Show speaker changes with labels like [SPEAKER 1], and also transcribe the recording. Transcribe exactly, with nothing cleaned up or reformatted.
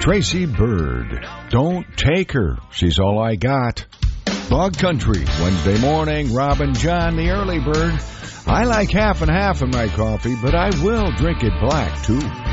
[SPEAKER 1] Tracy Bird, Don't Take Her, She's All I Got. Bog Country, Wednesday morning, Robin John, the early bird. I like half and half of my coffee, but I will drink it black, too.